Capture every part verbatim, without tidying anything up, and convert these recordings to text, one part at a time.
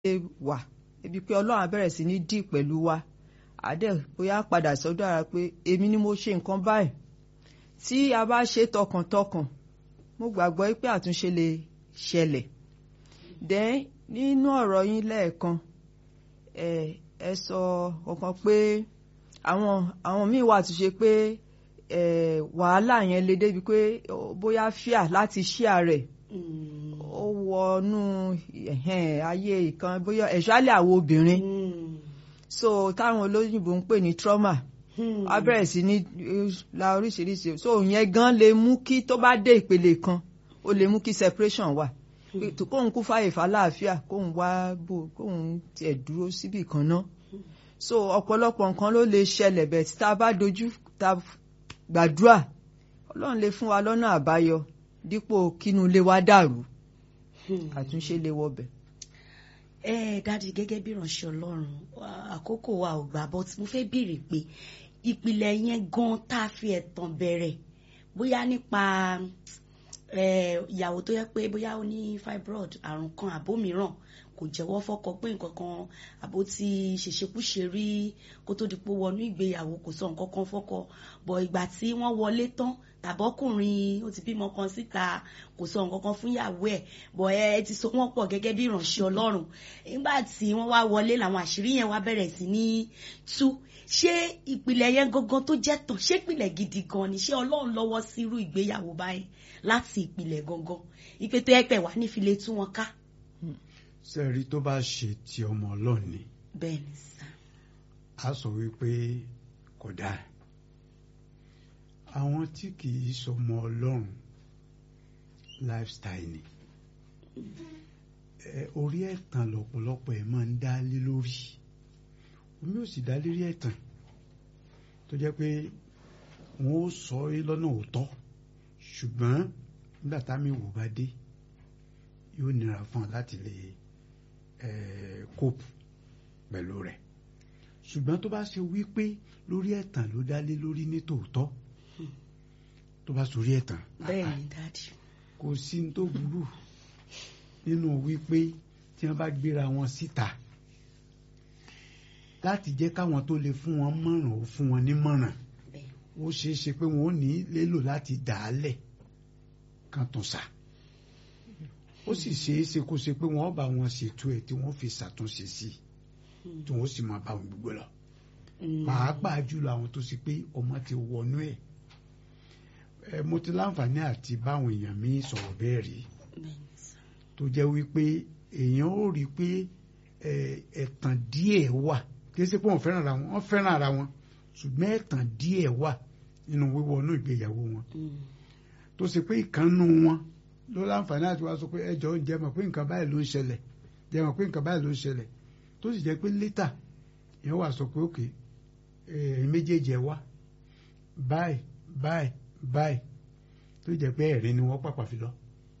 wà ebi pé ọlọ́run á bẹ̀rẹ̀ sí ní dì pẹ̀lú wa àdẹ bóyá padà sọ́dọ̀ ara pé èmi ni mo ṣe nǹkan báyìí tí a bá ṣe tọkàntọkàn mo gbàgbọ́ pé àtúnṣe lè ṣẹlẹ̀ then nínú ọ̀rọ̀ yín lẹ́ẹ̀kan ẹ ẹ sọ ọ̀kan pé àwọn àwọn míì wà tó ṣe pé ẹ wàhálà yẹn lè débi pé bóyá fíà láti ṣíà rẹ̀ ó wọnú ayé ìkan bóyá ẹ̀ṣálẹ̀ àwọn obìnrin so táwọn olóyìnbó ń pè ní trauma a bẹ̀rẹ̀ sí ní la oríṣiríṣi so yẹn gan lè mú kí tó bá dé ìpele kan ó lè mú kí separation wà kóun kú fàyè fàlàáfíà kóun wá bò kóun tiẹ̀ dúró síbì kan náà so ọ̀pọ̀lọpọ̀ nǹkan ló lè ṣẹlẹ̀ bẹ́ẹ̀ tí tá a bá dojú tá gbàdúrà ọlọ́run lè fún wa lọ́nà àbáyọ dípò kínú ilé wa dàrú àtúnṣe lè wọbẹ̀. ẹ dáàdi gẹ́gẹ́ bí ìránṣẹ́ ọlọ́run àkókò wa ò gbà but mo fẹ́ béèrè pé ìpìlẹ̀ yẹn gan tá a fi ẹ̀tàn bẹ̀rẹ̀ bóyá nípa ìyàwó tó yẹ pé bóyá ó ní fibroid àrùn kan àbó mìíràn kò jẹ́wọ́ fọ́kọ pé nǹkan kan àbó ti ṣèṣekúṣe rí kó tó di pé wọnú ìgbéyàwó kò sọ nǹkan kan fọ́kọ bọ̀ ìgbà tí wọ́n wọlé tán tàbọ́kùnrin ó ti bímọ kan síta kò sọ nǹkan kan fún ìyàwó ẹ̀ bọ̀ ẹ ti so wọ́n pọ̀ gẹ́gẹ́ bí ìránṣẹ́ ọlọ́run nígbà tí wọ́n wá wọlé làwọn àṣírí yẹn wá bẹ̀rẹ̀ sí ní tú ṣé ìpìlẹ̀ yẹn gangan tó jẹ́ tán ṣé ìpìlẹ̀ gidi gan ni ṣé ọlọ́run lọ́wọ́ sí irú ìgbéyàwó báyìí láti ìpìlẹ̀ gangan ìpè tó yẹ pé wà nífìlẹ̀ tú wọn ká. sẹ́ẹ̀rí tó bá ṣe ti ọmọ ọlọ́run ni bẹ́ẹ̀ ni sá a sọ wípé kò dáa àwọn tí kì í sọmọ ọlọ́run lifestyle ni ẹ orí ẹ̀tàn lọ́pọ̀lọpọ̀ ẹ̀ máa ń dá lé lórí omi ò sì dá lérí ẹ̀tàn tó jẹ́ pé wọ́n ó sọ é lọ́nà òótọ́ ṣùgbọ́n nígbà táwọn ìwò bá dé yóò nira fún ọ láti lè cope pẹ̀lú rẹ̀ ṣùgbọ́n tó bá ṣe wípé lórí ẹ̀tàn ló dá lé lórí ní tòótọ́ tó bá sórí ẹ̀tàn bẹ́ẹ̀ ni dáàdì kò sí ní tó burú nínú wípé tí wọ́n bá gbéra wọn síta láti jẹ́ káwọn tó lè fún wọn mọ̀ràn ó fún wọn ní mọ̀ràn ó ṣeé ṣe pé wọn ò ní lélò láti dà á lẹ̀ kan tó sà ó sì ṣeé ṣe kó ṣe pé wọ́n bá wọn ṣètò ẹ̀ tí wọ́n fi ṣàtúnṣe sí i tí wọ́n sì máa bá wọn gbogbo lọ pàápàá jùlọ àwọn tó ṣe pé ọmọ ti wọnú ẹ̀ ẹ mo ti láǹfààní àti báwọn èèyàn mi sọ̀rọ̀ bẹ́ẹ̀ rí tó jẹ́ wípé èèyàn ó rí pé ẹ̀tàn díẹ̀ wà kì í ṣe pé wọ́n fẹ́ràn ara wọn wọ́n fẹ́ràn ara wọn ṣùgbọ́n ẹ̀tàn díẹ̀ wà nínú wíwọnú ìgbéyàwó wọn tó ṣe pé ìkànnù wọn ló láǹfààní àti wá sọ pé ẹjọ́ ń jẹ́ mọ̀ pé nǹkan báyìí ló ń ṣẹlẹ̀ jẹ́ mọ̀ pé nǹkan báyìí ló ń ṣẹlẹ̀ tó sì jẹ́ pé létà yẹn wà sọ pé òkè ẹ̀yin méjèèjì ẹ̀ wá báyìí báyìí báyìí tó jẹ́ pé ẹ̀rín ni wọ́n pàpà fi lọ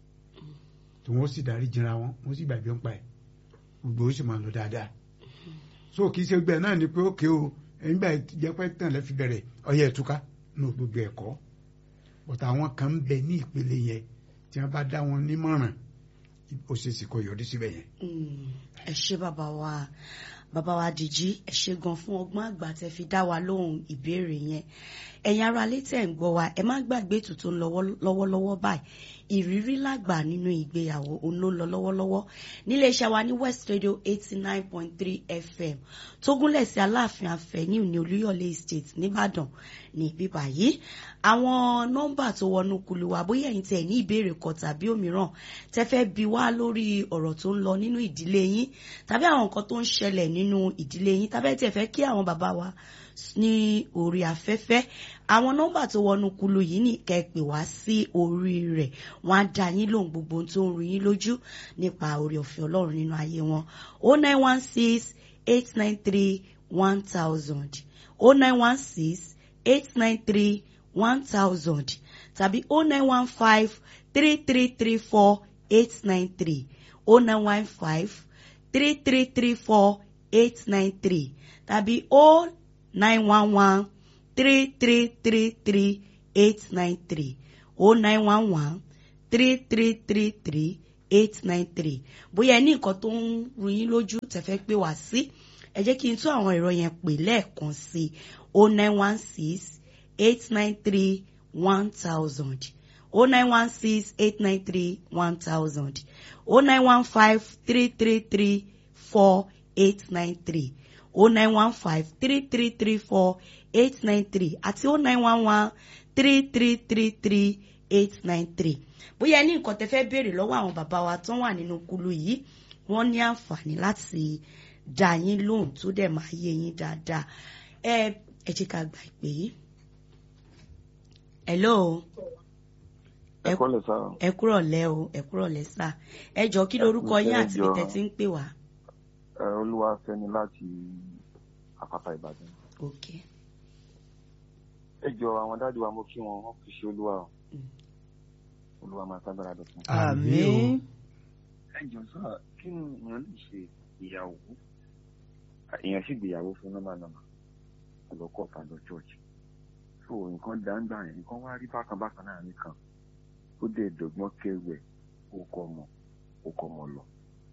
tí wọ́n sì darí jìnra wọn wọ́n sì gbàgbé ń pa ẹ̀ gbogbo ó sì máa lọ dáadáa so kì í ṣe gbẹ náà ni pé òkè o ẹ̀yin gbà jẹ́ pé tàn lẹ́ fi bẹ̀rẹ̀ ọyẹ ìtúká ní gbogbo ẹ̀kọ́ bọ̀tà àwọn kan ń bẹ ní ìpele yẹn tí wọ́n bá dá wọn nímọ̀ràn ó ṣe sì kọ yọrí síbẹ̀ yẹn. ẹ ṣé bàbá wa bàbá wa Dìjí ẹ ṣé gan fún ọgbọ́n àgbà tẹ́ fi dá wa lóhùn ìbéèrè yẹn ẹ̀yin ará ilé tẹ́ ń gbọ́ wa ẹ má gbàgbé ètò ń lọ lọ́wọ́lọ́wọ́ báyìí ìrírí làgbà nínú ìgbéyàwó òun ló lọ lọ́wọ́lọ́wọ́ nílé iṣẹ́ wa ní West Radio eighty nine point three F M tó gúnlẹ̀ sí Aláàfin Avenue ní Olúyọ̀lé Estate nìbàdàn ní bíbá yìí àwọn nọ́mbà tó wọnú kulu wa bóyá ẹ̀yin tẹ́ ní ìbéèrè kan tàbí òmíràn tẹ́ fẹ́ bi wá lórí ọ̀rọ̀ tó ń lọ nínú ìdílé yín tàbí àwọn nǹkan tó ń ṣẹlẹ̀ nínú ìdílé yín tàbí tẹ́ fẹ́ kí àwọn bàbá wa ní orí afẹ́fẹ́ àwọn nọ́mbà tó wọnú kulu yìí ní kẹ́ pè wá sí orí rẹ̀ wọ́n á dá yín lóhùn gbogbo tó ń ru yín lójú nípa orí ọ̀fẹ́ Ọlọ́run nínú ayé wọn oh nine one six eight nine three one thousand oh nine one six eight nine three one thousand tàbí oh nine one five three three three four eight nine three oh nine one five three three three four eight nine three tàbí oh nine one one three three three three eight nine three oh nine one one three three three three eight nine three bóyá ẹ ní nǹkan tó ń ru yín lójú tẹ́ fẹ́ pè wá sí ẹ jẹ́ kí n tún àwọn ẹ̀rọ yẹn pè lẹ́ẹ̀kan sí o nine one six eight nine three one thousand o nine one six eight nine three one thousand o nine one five three three three four eight nine three o nine one five three three three four eight nine three àti o nine one one three three three three eight nine three bóyá ẹ ní nǹkan tẹ́ fẹ́ béèrè lọ́wọ́ àwọn bàbá wa tó wà nínú kulu yìí wọ́n ní àǹfààní láti dá yín lóhùn tó dẹ̀ máa yé yín dáadáa ẹ ẹ jẹ́ ká gbà ìpè yìí. hello. ẹ kúrọ̀lẹ́ sá. ẹ kúrọ̀lẹ́ o ẹ kúrọ̀lẹ́ sá ẹ jọ kí lorúkọ yín àti ibi tẹ́ ti ń pè wá. ẹ Olúwafẹ́mi láti Àpáta Ìbàdàn. ok. ẹ jọ àwọn dáàdi wa mo kí wọn wọn fi ṣe olúwa o olúwa máa sábàrà dọ̀tun. àmín. ẹ jọ sá kí ni èèyàn lè ṣe ìyàwó èèyàn sì gbéyàwó fún nọ́mà nọ́mà ọlọ́kọ̀ fàlọ́ church so nǹkan dáńgbà yẹn nǹkan wá rí bákan bákan náà nìkan ó dé dọ̀gbọ́n kẹwẹ́ ó kọ́ ọmọ ó kọ́ ọmọ lọ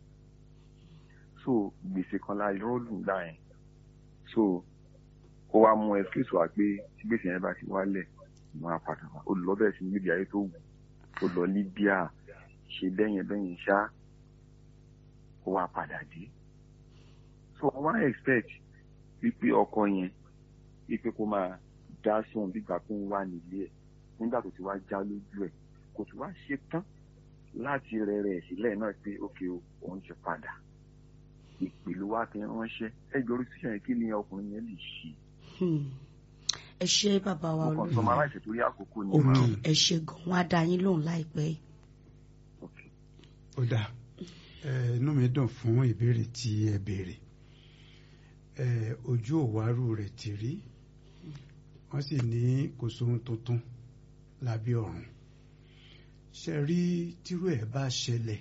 so gbèsè kan la rọ́ọ̀lù gbà yẹn so ó wá mú excuse wá pé tí gbèsè yẹn bá ti wálẹ̀ ìmọ̀ àpàtà wa ó lọ bẹ́ẹ̀ sí níbi ayé tó wù ó lọ Libya ṣe bẹ́yẹn bẹ́yẹn ṣá ó wá padà dé so wọ́n expect wípé ọkọ yẹn wípé kó máa dá sóun bígbà tó ń wà nílé ẹ̀ nígbà tó ti wá já lójú ẹ̀ kò tí wá ṣe tán láti rẹ̀rẹ̀ ẹ̀ sílẹ̀ náà pé ókè o òun ti padà ìpìlú wa fi ránṣẹ́ ẹgbẹ́ orí sísè yẹn kí ni ọkùnrin yẹn lè ṣe. ẹ ṣe bàbá wa olùkọ́ sọmọ aláìsè torí àkókò ni máa ń. ẹ ṣe gan wọn á dá yín lóhùn láìpẹ́ yìí. ó dáa inú mi dùn fún ìbéèrè tí ẹ béèrè ojú òwárù rẹ̀ ti rí wọ́n sì ní kò sóhun tuntun lábẹ́ ọ̀run ṣe rí tírú ẹ̀ bá ṣẹlẹ̀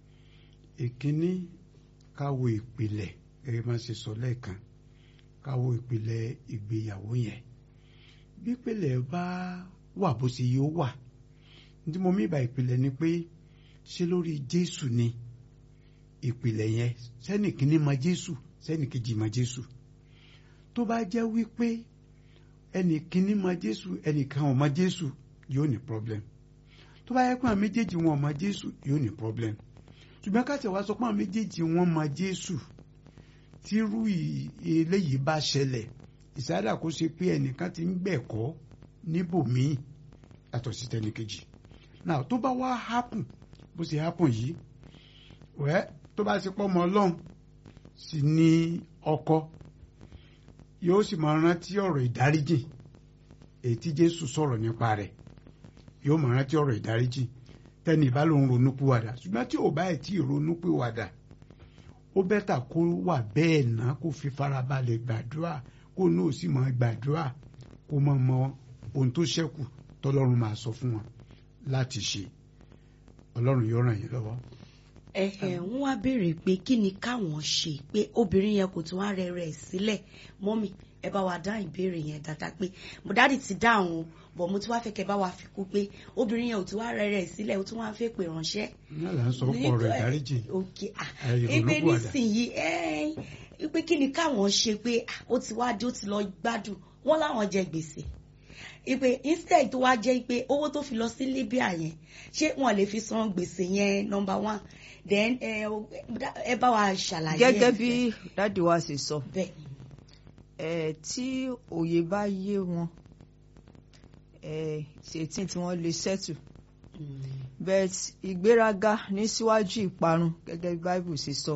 ìkíní káwo ìpìlẹ̀ gẹ́gẹ́ bá ṣe sọ lẹ́ẹ̀kan káwo ìpìlẹ̀ ìgbéyàwó yẹn bí ìpìlẹ̀ bá wà bó ṣe yóò wà ní mo mí ìbá ìpìlẹ̀ ni pé ṣé lórí Jésù ni ìpìlẹ̀ yẹn sẹ́nì kíní mọ Jésù sẹ́nì kejì mọ Jésù tó bá jẹ́ wípé ẹnì kíní mọ Jésù ẹnìkan ò mọ Jésù yóò ní problem tó bá yẹ pé àwọn méjèèjì wọn ò mọ Jésù yóò ní problem ṣùgbọ́n ká tẹ̀ wá sọ pé àwọn méjèèjì wọn mọ Jésù tírú eléyìí bá ṣẹlẹ̀ ìsáàdà kó ṣe pé ẹnìkan ti ń gbẹ̀kọ́ níbòmíì yàtọ̀ sí tẹnìkejì náà tó bá wá happen bó ṣe happen yìí wẹ́ tó bá ṣe pọ́ ọmọ Ọlọ́run sì ní ọkọ yóò sì máa rántí ọ̀rọ̀ ìdáríjì èyí tí Jésù sọ̀rọ̀ nípa rẹ̀ yóò máa rántí ọ̀rọ̀ ìdáríjì tẹ́ni ìbá lòun ronúpìwàdà ṣùgbọ́n tí ò bá ẹ̀ tí ronúpìwàdà ó bẹ́tà kó wà bẹ́ẹ̀ náà kó fi farabalẹ̀ gbàdúrà kó náà sì máa gbàdúrà kó mọ̀ mọ ohun tó ṣẹ́kù tọ́lọ́run máa sọ fún wọn láti ṣe Ọlọ́run yóò ràn yín lọ́wọ́. ẹ ẹ ń wá béèrè pé kí ni káwọn ṣe pé obìnrin yẹn kò tún wá rẹ rẹ sílẹ̀ mọ́mì ẹ bá wa dá ìbéèrè yẹn dáadáa pé mo dáàdì ti dá àwọn bọ̀ mo tún wá fẹ́ kẹ́ bá wa fi kú pé obìnrin yẹn ò tún wá rẹ rẹ sílẹ̀ ó tún wá fẹ́ pè ránṣẹ́. náà là ń sọ ọkọ rẹ ìdáríjì ìpè nísìnyí ìpè kí ni káwọn ṣe pé ó ti wá dé ó ti lọ gbádùn wọn láwọn jẹ gbèsè ìpè instead tó wá jẹ́ pé owó tó fi lọ sí Libya yẹn ṣé wọn lè fi san gbèsè yẹn number one then ẹ bá wa ṣàlàyé. gẹ́gẹ́ bí dáàdi wa ṣe sọ tí òye bá yé wọn ṣètì tí wọ́n lè ṣẹ́tù but ìgbéraga ní síwájú ìparun gẹ́gẹ́ bí Bible ṣe sọ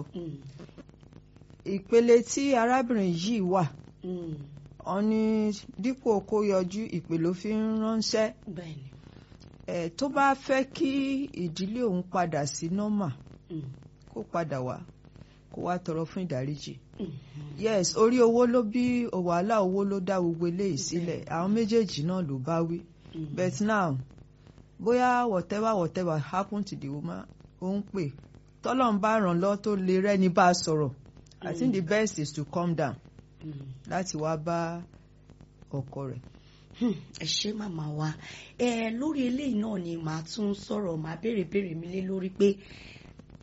ìpele tí arábìnrin yìí wà wọ́n ní dípò kó yọjú ìpè ló fi ń ránṣẹ́ tó bá fẹ́ kí ìdílé òun padà sí nọ́mà kó padà wá kó wá tọrọ fún ìdáríjì yes orí owó ló bí wàhálà owó ló dá gbogbo eléyìí sílẹ̀ àwọn méjèèjì náà ló bá wí but now bóyá whatever whatever happen to the woman ó ń pè tọ́lọ́run bá ràn lọ́ tó lè rẹ́ni bá a sọ̀rọ̀ I think the best is to calm down láti wá bá ọkọ rẹ̀. ẹ ṣé màmá wa ẹ lórí eléyìí náà ni màá tún sọ̀rọ̀ màá béèrè béèrè mi lé lórí pé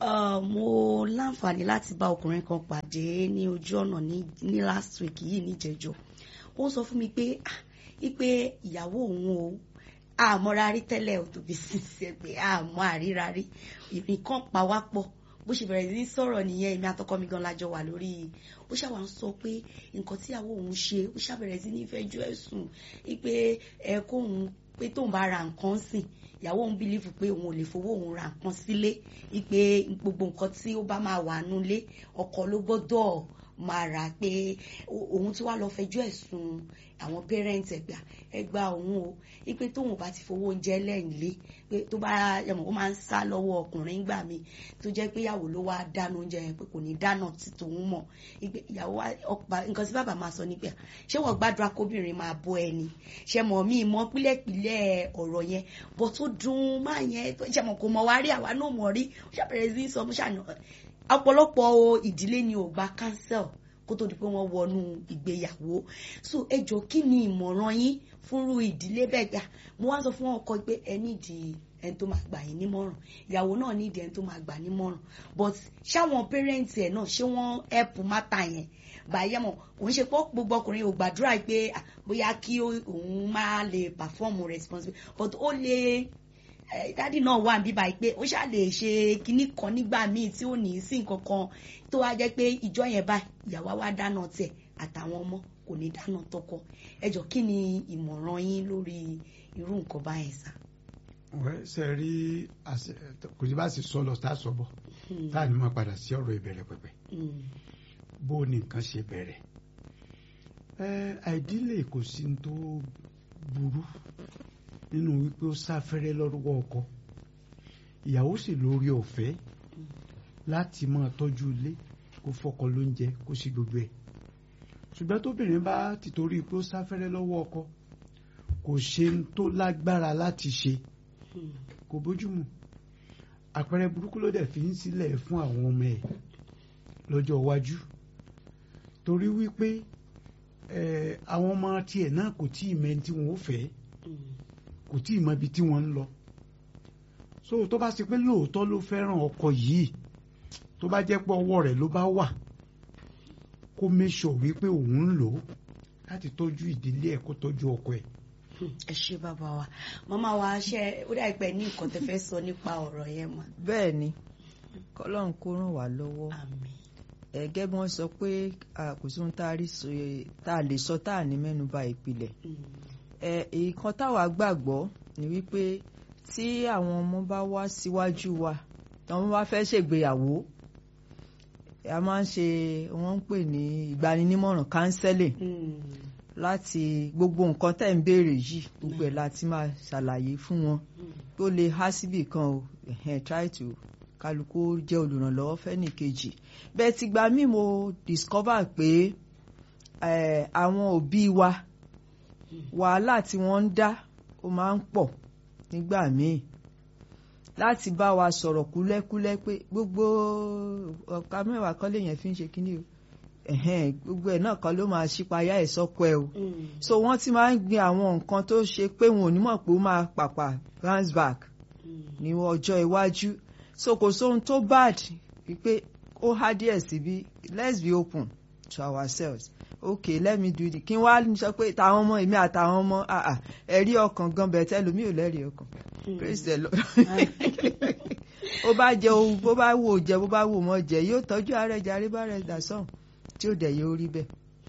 Uh, mo láǹfààní láti bá ọkùnrin kan pàdé ní ojú ọ̀nà ní ní last week yìí níjẹ̀jọ́. Ó sọ fún mi pé ah ipe ìyàwó òun o àmọ́ra rí tẹ́lẹ̀ ò tóbi sísè pé àmọ́ àríra rí ìrìn kan pa wá pọ̀ bó ṣe bẹ̀rẹ̀ sí sọ̀rọ̀ nìyẹn èmi àtọkọ mi gan lájọ wà lórí ó ṣàwà ń sọ pé nǹkan tí ìyàwó òun ṣe ó ṣàbẹ̀rẹ̀ sí ní fẹjọ́ ẹ̀sùn pé ẹ kóun pé tóun bá ra nǹkan sìn ìyàwó òun bílífù pé òun ò lè fowó òun ra nǹkan sílé pé gbogbo nǹkan tí ó bá máa wà nulé ọkọ ló gbọ́dọ̀ máa rà pé òun tí wàá lọ fẹjọ́ ẹ̀sùn àwọn pẹrẹntì ẹgbà ẹgbà òun o ipe tóun bá ti fowó oúnjẹ lẹ́yìn lé pé tó bá yẹmọ ó máa ń sá lọ́wọ́ ọkùnrin gbà mí tó jẹ́ pé ìyàwó ló wá dáná oúnjẹ yẹn pé kò ní dáná tí tòun mọ̀ ipe ìyàwó ọpa nǹkan tí bàbá máa sọ ní pé ṣé wọ́n gbàdúrà kóbìnrin máa bọ́ ẹni ṣe mọ̀ mí mọ̀ pílẹ̀pílẹ̀ ọ̀rọ̀ yẹn bọ́ tó dùn máa yẹn ṣe mọ̀ kò mọ̀ wá rí àwa náà mọ̀ rí ó ṣàbẹ̀rẹ̀ sí sọ mo ṣàná ọ̀pọ̀lọpọ̀ ìdílé ni ò gba cancel kó tó di pé wọ́n wọnú ìgbéyàwó so ẹ jọ̀ọ́ kí ni ìmọ̀ràn yín fúnrú ìdílé bẹ́ẹ̀ gbà mo wá sọ fún ọkọ pé ẹ nídìí ẹni tó máa gbà yín nímọ̀ràn ìyàwó náà nídìí ẹni tó máa gbà nímọ̀ràn but ṣáwọn parents ẹ̀ náà ṣé wọ́n help mátà yẹn báyẹ̀ mọ̀ òun ṣe pọ́ gbogbo ọkùnrin ò gbàdúrà pé bóyá kí òun máa lè perform responsible but ó lè dádì náà wà níbí báyìí pé ó ṣáà lè ṣe kinní kan nígbà míì tí ò ní sí nǹkan kan tó wá jẹ́ pé ìjọ yẹn báyìí ìyàwó wa dáná tiẹ̀ àtàwọn ọmọ kò ní dáná tọkọ ẹ jọ̀ọ́ kí ni ìmọ̀ràn yín lórí irú nǹkan báyẹn sá. wẹ́ ṣe rí kò sí bá sì sọ lọ tá a sọ bọ̀ tá a ní máa padà sí ọ̀rọ̀ ìbẹ̀rẹ̀ pẹ̀pẹ̀ bó ní nǹkan ṣe bẹ̀rẹ̀ àìdílé kò sí ní tó burú nínú wípé ó sáfẹ́rẹ́ lọ́wọ́ ọkọ ìyàwó sì lórí ọ̀fẹ́ láti máa tọ́jú ilé kó fọkọ lóúnjẹ kó sì gbogbo ẹ̀ ṣùgbọ́n tóbìnrin bá ti torí pé ó sáfẹ́rẹ́ lọ́wọ́ ọkọ kò ṣe ń tó lágbára láti ṣe kò bójúmu àpẹẹrẹ burúkú ló dẹ̀ fi ń sílẹ̀ fún àwọn ọmọ ẹ̀ lọ́jọ́ iwájú torí wípé àwọn ọmọ tiẹ̀ náà kò tí ì mẹ́ni tí wọ́n ó fẹ́ kò tí ì mọ ibi tí wọ́n ń lọ so tó bá ṣe pé lóòótọ́ ló fẹ́ràn ọkọ yìí tó bá jẹ́ pé ọwọ́ rẹ̀ ló bá wà kó make sure wípé òun ń lò ó láti tọ́jú ìdílé ẹ̀ kó tọ́jú ọkọ ẹ̀. ẹ ṣé bàbá wa màmá wa ṣe ó dà pé ní nǹkan tẹ́ fẹ́ sọ nípa ọ̀rọ̀ yẹn mà. bẹ́ẹ̀ ni kọ́lọ́run kó ràn wá lọ́wọ́ àmín. ẹ̀gẹ́ bí wọ́n sọ pé kò sí ohun tá a lè sọ tá a ní mẹ́nuba ìpìlẹ̀ ìkan táwa gbàgbọ́ ni wípé tí àwọn ọmọ bá wá síwájú wa àwọn bá fẹ́ ṣègbéyàwó a máa ń ṣe wọ́n ń pè ní ìgbaninímọ̀ràn counseling láti gbogbo nǹkan tẹ̀ ń béèrè yìí gbogbo ẹ̀ láti máa ṣàlàyé fún wọn tó lè há síbì kan o try to kálukú jẹ́ olùrànlọ́wọ́ fẹ́nìkejì bẹ́ẹ̀ ti gba mí mo discover pé àwọn òbí wa wàhálà tí wọ́n ń dá ó máa ń pọ̀ nígbà míì láti bá wa sọ̀rọ̀ kúlẹ́kúlẹ́ pé gbogbo ọ̀ka mẹ́wàá kan lèèyàn fi ń ṣe kíní o gbogbo ẹ̀ náà kan ló máa ṣípayá ẹ̀ sọ́kọ ẹ̀ o so wọ́n ti máa ń gbin àwọn nǹkan tó ṣe pé wọn ò ní mọ̀ pé ó máa pàpà bounce back ní ọjọ́ iwájú so kò sóhun tó bad wípé ó há díẹ̀ síbí let's be open to ourselves okay let me do it kí n wá sọ pé táwọn ọmọ èmi àtàwọn ọmọ ẹ̀rí ọkàn gan bẹ̀ tẹ́lẹ̀ mi ò lẹ́rìí ọkàn praise the Lord ó bá jẹ ohun bó bá wò jẹ bó bá wò mọ́ jẹ yóò tọ́jú ara ẹ̀ jàre bá rẹ̀ dà sọ́hùn tí ó dẹ̀ yóò rí bẹ́ẹ̀.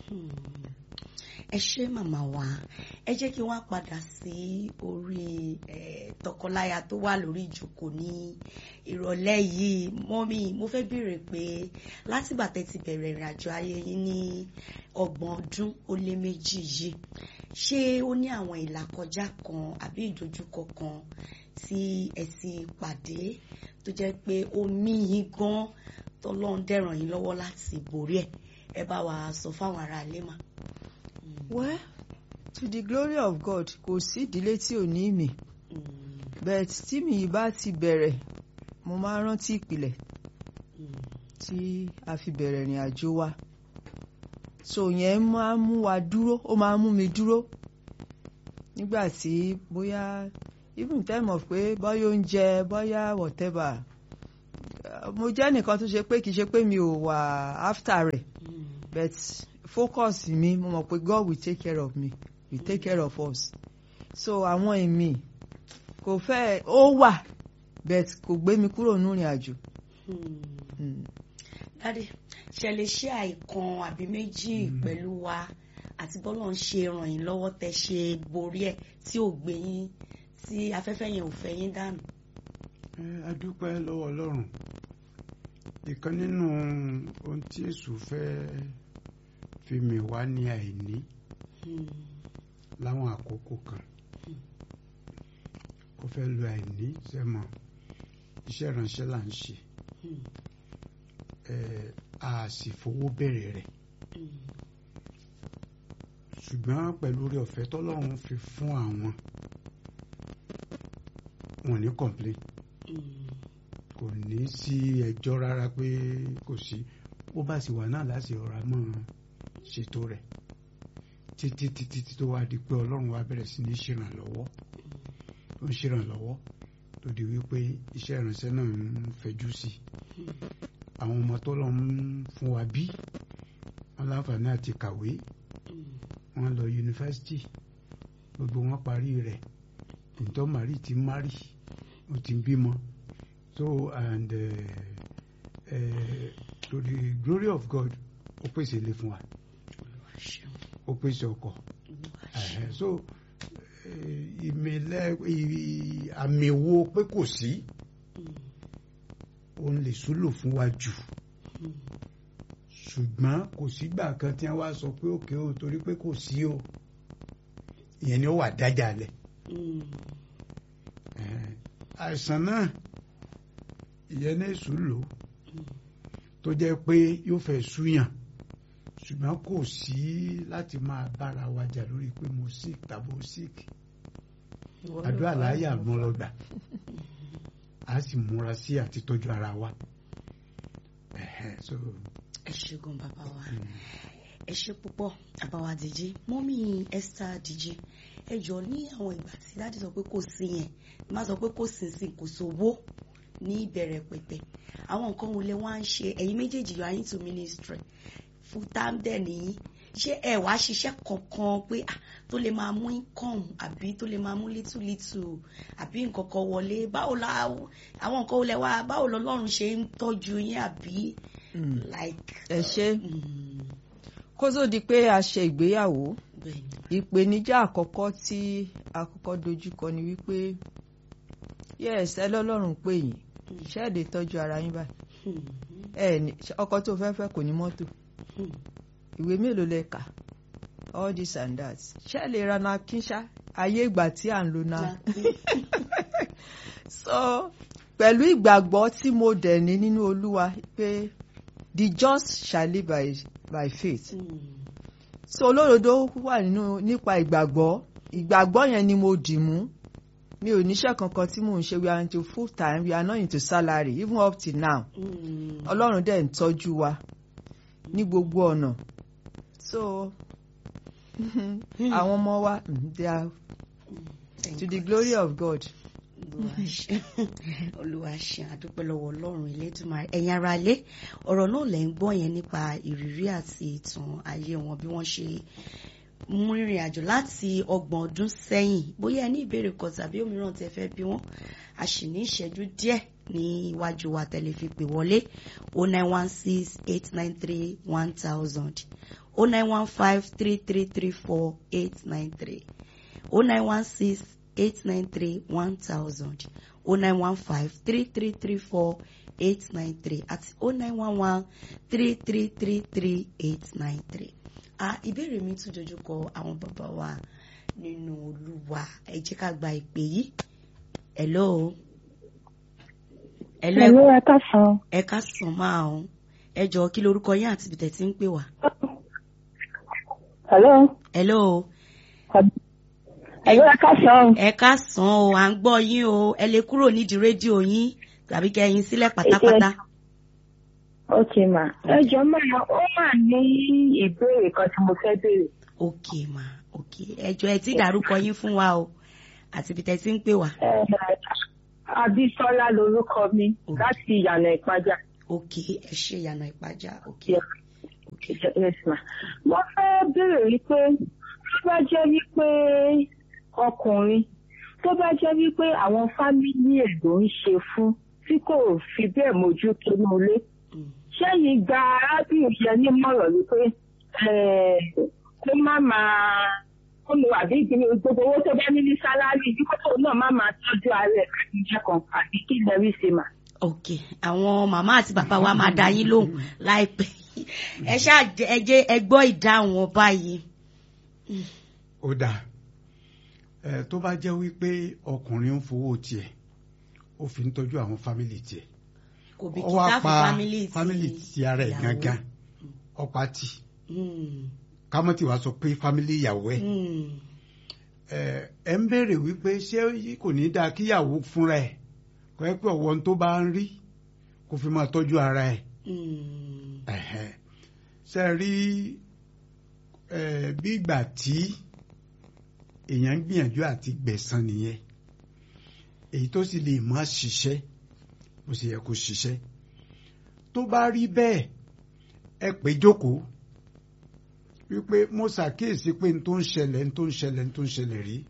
ẹ ṣé màmá wa ẹ jẹ́ kí wọ́n padà sí orí tọkọláya tó wà lórí ìjókòó ní ìrọ̀lẹ́ yìí mọ́mí mo fẹ́ béèrè pé látìgbà tẹ́ ti bẹ̀rẹ̀ ìrìn àjò ayé yín ní ọgbọ̀n ọdún ó lé méjì yìí ṣé ó ní àwọn ìlàkọjá kan àbí ìdojúkọ kan tí ẹ ti pàdé tó jẹ́ pé ó mí yín gan tọ́lọ́run dẹ̀ ràn yín lọ́wọ́ láti borí ẹ̀ ẹ bá wa sọ fáwọn ará ilé mà. Well, to the glory of God kò sí ìdílé tí ò ní mi but tí mi yìí bá ti bẹ̀rẹ̀ mo máa rántí ìpìlẹ̀ tí a fi bẹ̀rẹ̀ ìrìn àjò wa so yẹn máa ń mú wa dúró ó máa ń mú mi dúró nígbà tí bóyá even in time of pé bóyá oúnjẹ bóyá whatever mo jẹ́ nìkan tó ṣe pé kì í ṣe pé mi ò wà after rẹ̀ but focus mi mo mọ̀ pé God will take care of me will take care of us so àwọn èmi kò fẹ́ ó wà but kò gbé mi kúrò nínú ìrìn àjò. Dádì ṣe lè ṣe àìkan àbí méjì pẹ̀lú wa àti bọ́lọ̀ ń ṣe ràn yín lọ́wọ́ tẹ ṣe borí ẹ̀ tí ò gbé yín tí afẹ́fẹ́ yẹn ò fẹ́ yín dànù. a dúpẹ́ lọ́wọ́ Ọlọ́run ìkan nínú ohun tí Èṣù fẹ́ fi mì wá ní àìní láwọn àkókò kan ó fẹ́ lo àìní sẹ́mọ̀ iṣẹ́ ìránṣẹ́ là ń ṣe a sì fowó bẹ̀rẹ̀ rẹ̀ ṣùgbọ́n pẹ̀lú oore ọ̀fẹ́ tọ́lọ́run fi fún àwọn wọn ní complain kò ní sí ẹjọ́ rárá pé kò sí bó bá sì wà náà láti ọ̀rá mọ́ ṣètò rẹ̀ títí títí tó wá di pé Ọlọ́run wá bẹ̀rẹ̀ sí ní ṣèrànlọ́wọ́ tó ń ṣèrànlọ́wọ́ tó di wípé iṣẹ́ ìránṣẹ́ náà ń fẹjú sí i àwọn ọmọ tó lọ ń fún wa bí wọn láǹfààní àti kàwé wọn lọ yunifásitì gbogbo wọn parí rẹ̀ ìtọ́ mari ti mari ó ti bímọ so and uh, uh, to the glory of God ó pèsè ilé fún wa ó pèsè ọkọ̀ so ìmẹ̀lẹ̀ àmì wo pé kò sí òun lè súlò fún wa jù ṣùgbọ́n kò sígbà kan tí wọ́n wá sọ pé òkè o torí pé kò sí o ìyẹn ni ó wà dájà lẹ̀ àìsàn náà ìyẹn ní Èṣù lò tó jẹ́ pé yóò fẹ́ súyàn ṣùgbọ́n kò sí láti máa bára wa jà lórí pé mo sick tàbí o sick àdúrà láyà mọ́lọ́gbà a sì múra sí àti tọ́jú ara wa. ẹ ṣègùn bàbá wa ẹ ṣe púpọ̀ bàbá wa Dèjì mọ́mí Esther Dèjì ẹ jọ ní àwọn ìgbà tí dáàdì sọ pé kò sí yẹn má sọ pé kò sí sí kò sówó ní ìbẹ̀rẹ̀ pẹ̀pẹ̀ àwọn nǹkan wo lẹ wá ń ṣe ẹ̀yin méjèèjì yọ ayé to ministry full time dẹ̀ nìyí ṣé ẹ wàá ṣiṣẹ́ kankan pé tó lè máa mú income àbí tó lè máa mú little little àbí nǹkan kan wọlé báwo la àwọn nǹkan wo lẹ wá báwo lọ́lọ́run ṣe ń tọ́jú yín àbí like. ẹ ṣe kó tó di pé a ṣe ìgbéyàwó ìpèníjà àkọ́kọ́ tí àkọ́kọ́ dojúkọ ni wípé yes ẹ lọ́lọ́run pè yín ṣẹ́ẹ̀dẹ̀ tọ́jú ara yín báyìí ẹ ní ọkọ tó fẹ́ fẹ́ kò ní mọ́tò ìwé mélòó lẹ kà all this and that ṣé lè ra napkin ṣá ayé ìgbà tí à ń lò náà so pẹ̀lú ìgbàgbọ́ tí mo dẹ̀ ní nínú Olúwa pé the just shall live by, by faith mm. so olódodo wà nínú nípa ìgbàgbọ́ ìgbàgbọ́ yẹn ni mo dì mú mi ò níṣẹ́ kankan tí mò ń ṣe we are into full time we are not into salary even up till now Ọlọ́run dẹ̀ ń tọ́jú wa ní gbogbo ọ̀nà so àwọn ọmọ wa they are to the glory of God. Olúwa ṣe àdúpẹ́ lọ́wọ́ Ọlọ́run Elédùmarè ẹ̀yin ará ilé ọ̀rọ̀ náà lẹ́ ń gbọ́ yẹn nípa ìrírí àti ìtàn ayé wọn bí wọ́n ṣe mú ìrìn àjò láti ọgbọ̀n ọdún sẹ́yìn bóyá ẹ ní ìbéèrè kan tàbí òmíràn tẹ́ fẹ́ bí wọ́n a sì ní ìṣẹ́jú díẹ̀ ní iwájú wa tẹ́lẹ̀ fi pè wọlé o nine one six eight nine three one thousand o nine one five three three three four eight nine three o nine one six eight nine three one thousand o nine one five three three three four eight nine three àti o nine one one three three three three eight nine three. Ah, ìbéèrè mi tún dojú kọ àwọn bàbá wa nínú Olúwa ẹ jẹ́ ká gba ìpè yìí. Hello. Hello ẹ káàsán. Ẹ káàsán máa ń ẹ jọ̀ọ́ kí lorúkọ yín àti ibi tẹ́ ti ń pè wá. Hello. Hello. Hello ẹ káàsán. Ẹ káàsán o à ń gbọ́ yín o ẹ lè kúrò nídìí rédíò yín tàbí kẹ́ yín sílẹ̀ pátápátá. Ok ma ẹ jọ̀ọ́ máa ó mà ní ìbéèrè kan tí mo fẹ́ béèrè. Ok ma ok ẹ jọ̀ọ́ ẹ ti dárúkọ yín fún wa o àti ibi tẹ́ ti ń pè wá. Abísọ́lá lorúkọ mi láti Ìyànà Ìpájà. ok ẹ ṣe Ìyànà Ìpájà ok. Yeah. Okay, yes ma. Mo fẹ́ béèrè wípé tó bá jẹ́ wípé ọkùnrin tó bá jẹ́ wípé àwọn fámìlì ẹ̀ ló ń ṣe fún tí kò fi bẹ́ẹ̀ mójú tó ní ilé. Ṣẹ́yìn gba arábìnrin yẹn nímọ̀ràn wípé kó má máa kó lo àbí ìgbìmọ̀ gbogbo owó tó bá ní ní sálárì bí kókó náà má máa tọ́jú ara ẹ̀ láti jẹ́ kan àbí kí lẹ́rí ṣe mà. ok àwọn màmá àti bàbá wa máa dá yín lóhùn láìpẹ́ ẹ ṣáà ẹ jẹ́ ẹ gbọ́ ìdáhùn wọn báyìí. ó dáa ẹ tó bá jẹ́ wípé ọkùnrin ń fowó tiẹ̀ ó fi ń tọ́jú àwọn fámìlì tiẹ̀ kò ó bìkítà wá fún pa fámìlì tí fámìlì ti ara ẹ̀ gangan ọ̀pá tì kámọ́tì wá sọ pé fámìlì ìyàwó ẹ̀ ẹ ń béèrè wípé ṣé kò ní dáa kíyàwó fúnra ẹ̀ kọ́ ẹ pé ọ̀wọ́n tó bá ń rí kó fi máa tọ́jú ara ẹ̀ ṣe rí bí ìgbà tí èèyàn ń gbìyànjú àti gbẹ̀san nìyẹn èyí tó sì lè má ṣiṣẹ́ bó ṣe yẹ kó ṣiṣẹ́ tó bá rí bẹ́ẹ̀ ẹ pé jókòó wípé mo ṣàkíyèsí pé n tó ń ṣẹlẹ̀ n tó ń ṣẹlẹ̀ n tó ń ṣẹlẹ̀ rí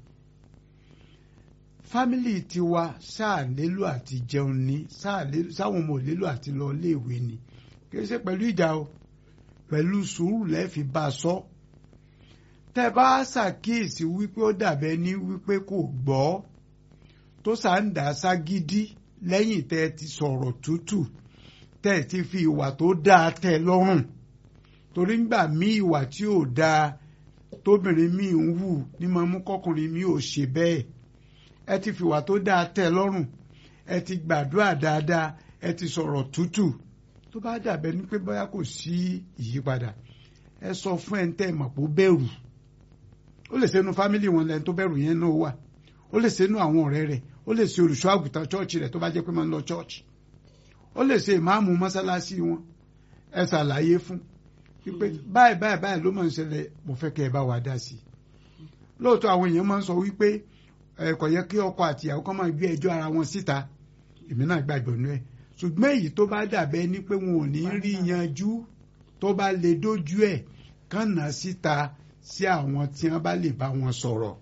fámìlì tiwa sáà lélo àti jẹun ní sáwọn ọmọ lélo àti lọ iléèwé ni kì í ṣe pẹ̀lú ìjà o pẹ̀lú sùúrù lẹ́ẹ̀fi bá a sọ tẹ́ bá ṣàkíyèsí wípé ó dàbẹ́ ní wípé kò gbọ́ tó sá ń dà ságídí lẹ́yìn tẹ́ ti sọ̀rọ̀ tútù tẹ́ ti fi ìwà tó dáa tẹ́ lọ́rùn torí ńgbà mí ìwà tí ò dáa tóbìnrin mi ń hù ní máa mú kọkùnrin mi ò ṣe bẹ́ẹ̀ ẹ ti fi ìwà tó dáa tẹ́ lọ́rùn ẹ ti gbàdúrà dáadáa ẹ ti sọ̀rọ̀ tútù tó bá dàbẹ́ ní pé bóyá kò sí ìyípadà ẹ sọ fún ẹ ń tẹ́ mọ̀ pé ó bẹ̀rù ó lè sẹ́nu fámìlì wọn lẹ́nu tó bẹ̀rù yẹn náà wà ó lè sẹ́nu àwọn ọ̀rẹ́ rẹ̀ ó lè ṣe olùṣọ́ àgùntàn chọ́ọ̀chì rẹ̀ tó bá jẹ́ pé máa ń lọ chọ́ọ̀chì ó lè ṣe ìmáàmù mọ́sálásí wọn ẹ ṣàlàyé fún wípé báyìí báyìí báyìí ló máa ń ṣẹlẹ̀ mo fẹ́ kẹ́ ẹ bá wa dá sí i lóòótọ́ àwọn èèyàn máa ń sọ wípé ẹ kò yẹ kí ọkọ àti ìyàwó kan máa gbé ẹjọ́ ara wọn síta èmi náà gbàgbọ́ nú ẹ̀ ṣùgbọ́n èyí tó bá dàbẹ́ ní pé wọn ò ní rí yanjú tó bá lè dójú ẹ̀ kàn ná síta sí àwọn tí wọ́n bá lè bá wọn sọ̀rọ̀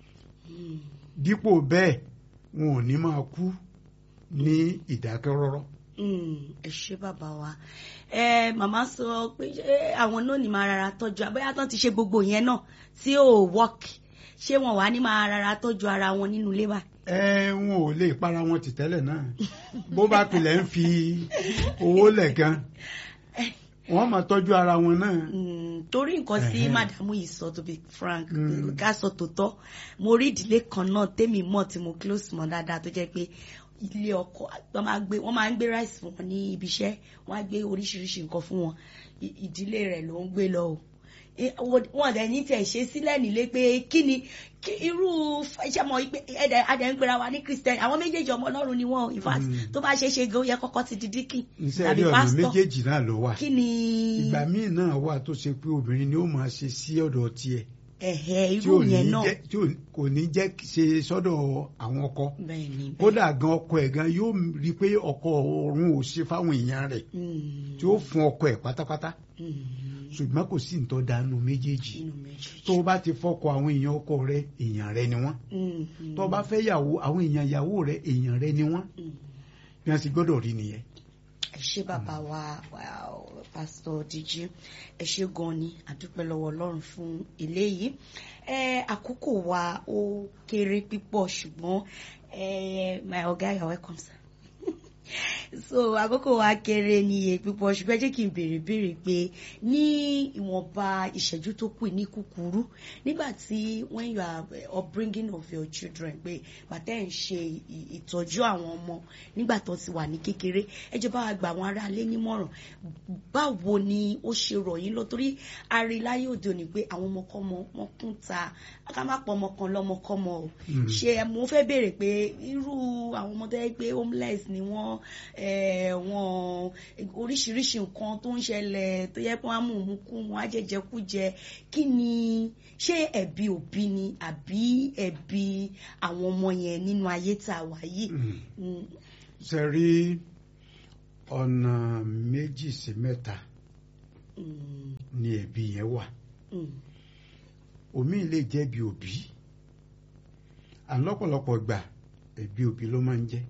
dípò bẹ́ẹ̀ wọn ò ní máa kú ní ìdákẹ́rọ́rọ́. ẹ ṣé bàbá wa ẹ màmá sọ pé àwọn náà ní máa rárá tọ́jú abẹ́yà tán ti ṣe gbogbo yẹn náà tí ò wọ́ọ̀kì ṣé wọn wà ní máa rárá tọ́jú ara wọn nínú ilé wa. ẹ wọn ò lè para wọn tì tẹ́lẹ̀ náà bó bá pilẹ̀ ń fi owó lẹ̀ gan wọ́n máa tọ́jú ara wọn náà. torí nǹkan tí màdàmú yìí sọ to be frank ká sọ tòótọ́ mo rí ìdílé kan náà tèmi mọ̀ tí mo close mọ́ dáadáa tó jẹ́ pé ilé ọkọ wọ́n máa gbé wọ́n máa ń gbé rice fún wọn ní ibi iṣẹ́ wọ́n á gbé oríṣiríṣi nǹkan fún wọn ìdílé rẹ̀ ló ń gbé lọ o wọn dẹ̀ ní tẹ̀ ṣe sílẹ̀ nílé pé kí ni irú iṣẹ́ mọ̀ pé ẹ̀dẹ̀ adẹ̀ ń gbéra wa ní Christian àwọn méjèèjì ọmọ Ọlọ́run ni wọ́n in fact tó bá ṣe é ṣe gan yẹ kọ́kọ́ ti di díkì tàbí pásítọ̀. ọ̀nà méjèèjì náà ló wà kí ni. ìgbà míì náà wà tó ṣe pé obìnrin ni ó máa ṣe sí ọ̀dọ̀ tiẹ̀ ẹ̀hẹ̀ irú yẹn náà tí kò ní jẹ́ ṣe sọ́dọ̀ àwọn ọkọ kódà gan ọkọ ẹ̀ gan yóò rí i pé ọkọ ọ̀run ò ṣe fáwọn èèyàn rẹ̀ tí ó fún ọkọ ẹ̀ pátápátá ṣùgbọ́n kò sí nǹkan dànù méjèèjì tó o bá ti fọkọ àwọn èèyàn ọkọ rẹ èèyàn rẹ ni wọ́n tó o bá fẹ́ yàwó àwọn èèyàn ìyàwó rẹ èèyàn rẹ ni wọ́n bí wọ́n sì gbọ́dọ̀ rí nìyẹn. ẹ ṣé bàbá wa pásítọ̀ Dìjí ẹ ṣé gan ni àdúpẹ́ lọ́wọ́ Ọlọ́run fún eléyìí ẹ àkókò wa ó kéré pípọ̀ ṣùgbọ́n ẹ my ọ̀gá you're welcome sir so àkókò wa kéré ní iye pípọ̀ ṣùgbọ́n jẹ́ kí n béèrè béèrè pé ní ìwọ̀nba ìṣẹ́jú tó kù ní kúkúrú nígbà tí when you are upbringing of your children pé bàtẹ́ ń ṣe ìtọ́jú àwọn ọmọ nígbà tó ti wà ní kékeré ẹ jẹ́ bá wa gba àwọn aráalé nímọ̀ràn báwo ni ó ṣe rọ̀ yín lọ torí aríláyé òde òní pé àwọn ọmọkọ́mọ wọn kún ta ká má pọ̀ ọmọ kan lọ́mọkọ́mọ o ṣe mo fẹ́ béèrè pé irú àwọn ọmọ tó yẹ pé homeless ni wọ́n wọn oríṣiríṣi nǹkan tó ń ṣẹlẹ̀ tó yẹ kó wọ́n á mú un kú wọn á jẹjẹ kú jẹ kí ni ṣé ẹ̀bi òbí ni àbí ẹ̀bi àwọn ọmọ yẹn nínú ayé tá a wà yìí. ṣe rí ọ̀nà méjì sí mẹ́ta ni ẹ̀bi yẹn wà. Omi lè jẹ̀bi òbí àlọ́pọ̀lọpọ̀ gbà ẹ̀bi òbí ló máa ń jẹ́.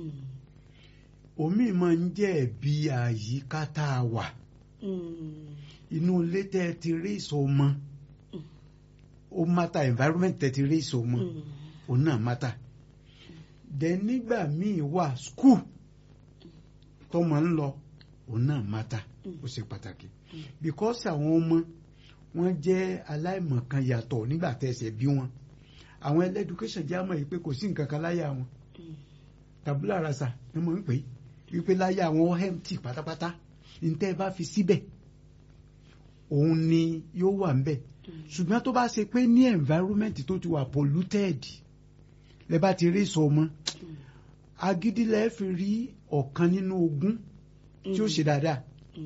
Omi máa ń jẹ́ ẹ̀bi àyíká tá a wà. Inú ilé tẹ́ ẹ ti rí ìsọmọ ó mátà, environment tẹ́ ẹ ti rí ìsọmọ òun náà mátà. Then nígbà míì wà school tọ́mọ ń lọ òun náà mátà, ó ṣe pàtàkì because àwọn ọmọ wọ́n jẹ́ aláìmọ̀kan yàtọ̀ nígbà tẹ̀sẹ̀ bí wọn. Àwọn ẹlẹ́dúkéṣàn jẹ́ àmọ́ yìí pé kò sí nǹkan kan láyà wọn. Tabula rasa ni mo ń pè é wípé láyà wọn empty pátápátá. Ntẹ́ bá fi síbẹ̀ òun ni yóò wà ń bẹ̀. Ṣùgbọ́n tó bá ṣe pé ní environment tó ti wà polluted lẹ bá ti rí sọmọ agídí lẹ fi rí ọ̀kan nínú ogún tí ó ṣe dáadáa.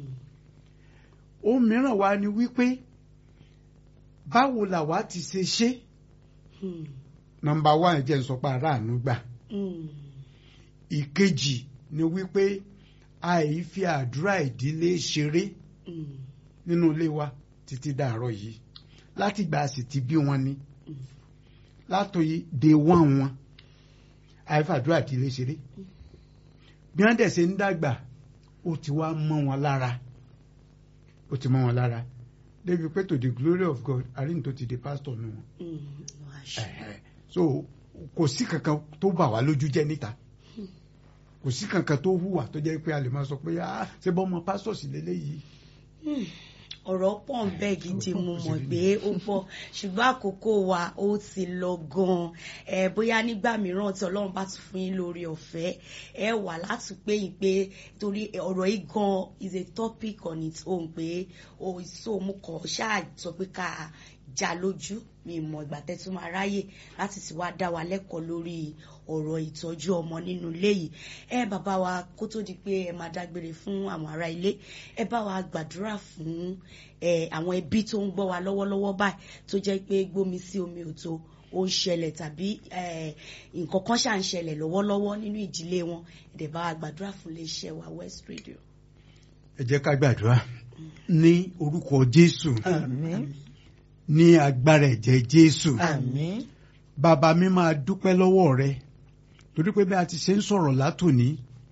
Ohun mìíràn wá ni wípé báwo làwa ti ṣe ṣe. Nọ́mbà one jẹ́ nsọpá aráàánú gbà. Ìkejì ni wípé àìfi àdúrà ìdílé ṣeré nínú ilé wa títí dàárọ̀ yìí láti gbà sì ti bí wọn ni látòyí dé wọ́n wọn àìfi àdúrà ìdílé ṣeré. Bí wọ́n dẹ̀ ṣe ń dàgbà ó ti wá mọ́ wọn lára ó ti mọ́ wọn lára débi pé to the glory of God àríyìn tó ti di pastor nù wọn. So kò sí kankan tó bà wá lójú jẹ́ níta, kò sí kankan tó hùwà tó jẹ́ pé a lè máa sọ pé ah ṣé bọ́ ọmọ pastor sì lélẹ́yìí. Ọ̀rọ̀ pọ̀ ń bẹ gidi mo mọ̀ pé ó pọ̀ ṣùgbọ́n àkókò wa ó ti lọ gan-an. ẹ bóyá nígbà mìíràn tí Ọlọ́run bá tún fún yín lórí ọ̀fẹ́ ẹ wà láti pé yín pé torí ọ̀rọ̀ yìí gan is a topic on its own pé o so mo kàn ṣáà sọ pé ká já lójú mi mọ̀ ìgbà tẹ́ tún máa ráyè láti sì wá dá wa lẹ́kọ̀ọ́ lórí ọ̀rọ̀ ìtọ́jú ọmọ nínú ilé yìí. ẹ bàbá wa kó tó di pé ẹ máa dágbére fún àwọn ará ilé ẹ bá wa gbàdúrà fún ẹ àwọn ẹbí tó ń gbọ́ wa lọ́wọ́lọ́wọ́ báyìí tó jẹ́ pé gbómi sí omi ò tó ó ń ṣẹlẹ̀ tàbí nǹkan kan ṣà ń ṣẹlẹ̀ lọ́wọ́lọ́wọ́ nínú ìdílé wọn ẹ bá wa gbàdúrà fún iléeṣẹ́ wa West Radio. Ẹ jẹ́ ká gbàdúrà ní orúkọ Jésù. Àmín. Ní agbára ẹ̀jẹ̀ Jésù. Àmín. Bàbá mi máa dúpẹ́ lọ́wọ́ rẹ torí pé bí a ti ṣe ń sọ̀rọ̀ látòní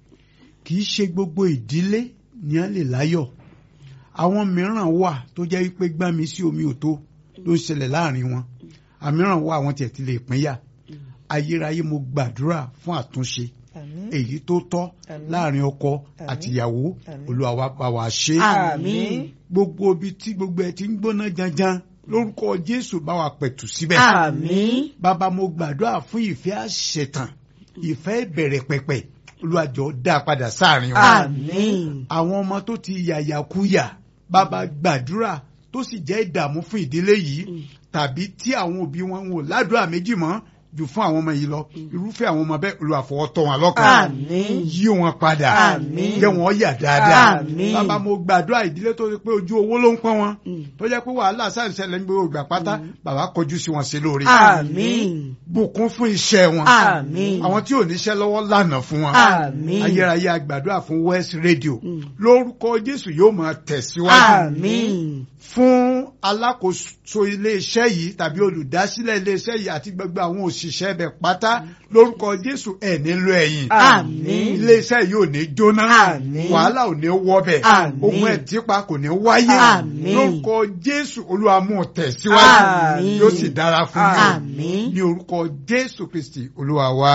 kì í ṣe gbogbo ìdílé ni a lè láyọ̀. Àwọn mìíràn wà tó jẹ́ wípé gbá mi sí omi òtó ló ń ṣẹlẹ̀ láàrin wọn. Àmìíràn wà àwọn tiẹ̀ ti lè pínyà. Ayérayé mo gbàdúrà fún àtúnṣe èyí tó tọ́ láàrin ọkọ àtìyàwó. Olúwa wa bá wa ṣe. Àmín. Gbogbo ibi tí gbogbo ẹ ti ń gbóná janjan lórúkọ Jésù bá wa pẹ̀tù síbẹ̀. Àmín. Bàbá mo gbàdúrà fún ìfẹ́ àṣetàn ìfẹ́ ìbẹ̀rẹ̀ pẹ̀pẹ̀ Olúwa jọ̀ọ́ dá padà sáàrin wọn. Àmín. Àwọn ọmọ tó ti yàyàkúyà bàbá gbàdúrà tó sì jẹ́ ìdààmú fún ìdílé yìí tàbí tí àwọn òbí wọn wò ládùúrà méjì mọ́ jù fún àwọn ọmọ yìí lọ irúfẹ́ àwọn ọmọ bẹ́ẹ̀ Olúwa fọwọ́ tọ́ wọn lọ́kàn. Àmín. Yí wọn padà. Àmín. Jẹ́ wọn yà dáadáa. Àmín. Bàbá mo gbàdúrà ìdílé tó ṣe pé ojú owó ló ń pọ́n wọn tó jẹ́ pé wàhálà sáà ń ṣẹlẹ̀ ń gbé ògbà pátá bàbá kọjú sí wọn sí lórí. Àmín. Bùkún fún iṣẹ́ wọn. Àmín. Àwọn tí ò níṣẹ́ lọ́wọ́ lànà fún wọn. Àmín. Ayérayé àgbàdúrà fún West Radio lórúkọ Jésù yóò máa tẹ̀síwájú. Àmín. Fún alákòóso iléeṣẹ́ yìí tàbí olùdásílẹ̀ iléeṣẹ́ yìí àti gbogbo àwọn òṣìṣẹ́ bẹ̀ pátá lórúkọ Jésù ẹ̀ nílò ẹ̀yìn. Àmín. Iléeṣẹ́ yìí ò ní jóná. Àmín. Wàhálà ò ní wọbẹ̀. Àmín. Ogun ẹ̀típa kò ní wáyé. Àmín. Lórúkọ Jésù Olúwa mú tẹ̀síwájú. Àmín. Yóò sì dára fún yín. Àmín. Ní orúkọ Jésù Kristi Olúwa wa.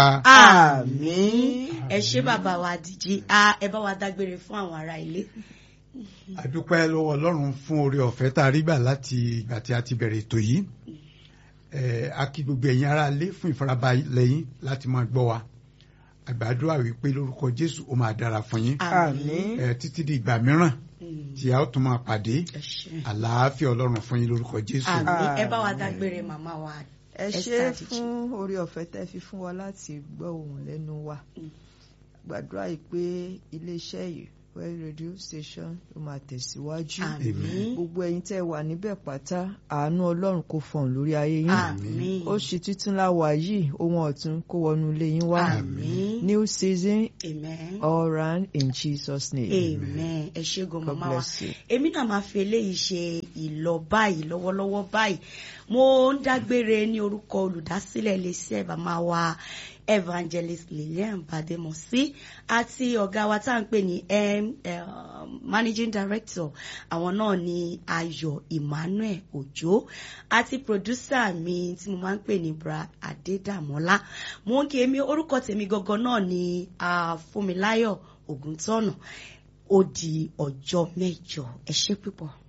Àmín. Ẹ ṣé bàbá wa Dìjí ẹ bá wa dágbére fún àwọn ará ilé. A dúpẹ́ lọ́wọ́ Ọlọ́run fún oore ọ̀fẹ́ tá a rí gbà láti ìgbà tí a ti bẹ̀rẹ̀ ètò yìí. A kí gbogbo ẹ̀yin ará ilé fún ìfarabalẹ̀ yín láti máa gbọ́ wa. Àgbàdúrà wípé lórúkọ Jésù ó máa dára fún yín. Àmín. Títí di ìgbà mìíràn tí a ó tún máa pàdé àlàáfíà Ọlọ́run fún yín lórúkọ Jésù. Àmín. Ẹ bá wa dágbére màmá wa. Ẹ ṣé fún oore ọ̀fẹ́ tẹ́ fi fún wa láti gbọ́ ohùn lẹ́nu wa. gbàdúrà yìí pé iléeṣẹ́ yìí Well radio station ló máa tẹ̀síwájú. Àmín. Gbogbo ẹ̀yin tẹ́ wà níbẹ̀ pátá àánú Ọlọ́run kó fọ̀n lórí ayé yín. Àmín. Oṣù tuntun la wà yìí ohun ọ̀tun kó wọnú ilé yín wá. Àmín. New season Amen. all round in Jesus name. Amen. Ẹ ṣé gan God màmá wa. bless you. Èmi náà máa fi eléyìí ṣe ìlọ báyìí lọ́wọ́lọ́wọ́ báyìí. Mo ń dágbére ní orúkọ olùdásílẹ̀ iléeṣẹ́ bàmá wa Evangelist Lillian Bademosi àti ọ̀gá wa tá à ń pè ní M uh, Managing Director àwọn náà ní Ayọ̀ Emmanuel Òjó àti producer mi tí mo máa ń pè ní Bra Adédàmọ́lá. Mo ń kí èmi orúkọ tèmi gangan náà ní uh, Fúnmiláyọ̀ Ògúntọ́nà. Ó di ọjọ́ mẹ́jọ. Ẹ ṣé púpọ̀.